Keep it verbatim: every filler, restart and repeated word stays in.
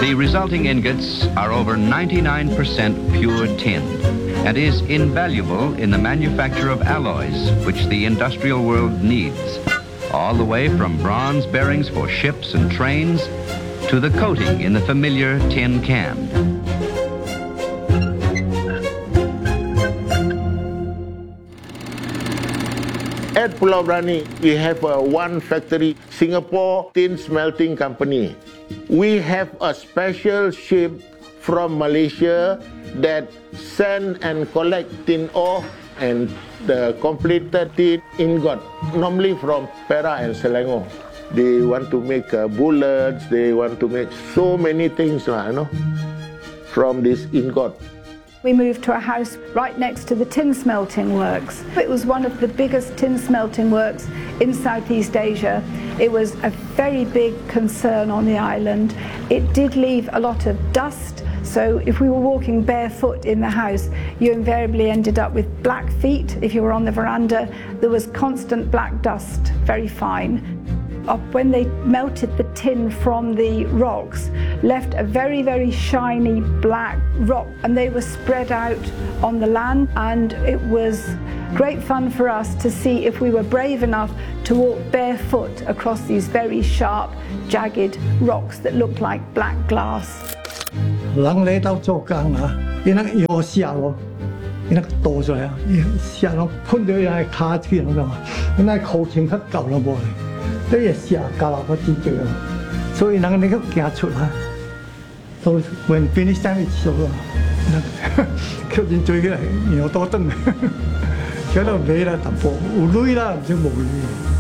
The resulting ingots are over ninety-nine percent pure tin and is invaluable in the manufacture of alloys, which the industrial world needs, all the way from bronze bearings for ships and trains to the coating in the familiar tin can. At Pulau Brani, we have uh, one factory, Singapore Tin Smelting Company. We have a special ship from Malaysia that send and collect tin ore and the completed tin ingot, normally from Perak and Selangor. They want to make uh, bullets, they want to make so many things, you know, from this ingot. We moved to a house right next to the tin smelting works. It was one of the biggest tin smelting works in Southeast Asia. It was a very big concern on the island. It did leave a lot of dust, so if we were walking barefoot in the house, you invariably ended up with black feet. If you were on the veranda, there was constant black dust, very fine. When they melted the tin from the rocks, left a very, very shiny black rock, and they were spread out on the land, and it was great fun for us to see if we were brave enough to walk barefoot across these very sharp, jagged rocks that looked like black glass. 人嚟到做工啊，伊那有下咯，伊那倒出来啊，伊下咯碰到人卡住咁嘛，伊那口情较夠啦噃。 都係成日教落個自己啊，所以能夠你個行出來，到 when finish time 就咯，佢真追起嚟，然後多燈，佢都尾啦，淡薄有鐳啦，唔知冇鐳。